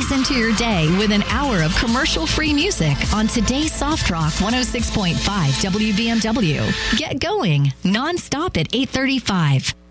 ease into your day with an hour of commercial-free music on today's Soft Rock 106.5 WBMW. Get going nonstop at 8:35.